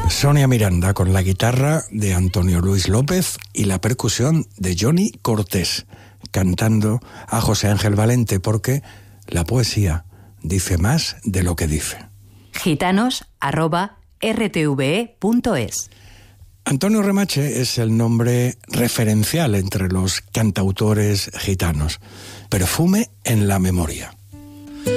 Sonia Miranda con la guitarra de Antonio Luis López y la percusión de Johnny Cortés, cantando a José Ángel Valente, porque la poesía dice más de lo que dice. gitanos@rtve.es. Antonio Remache es el nombre referencial entre los cantautores gitanos. Perfume en la memoria.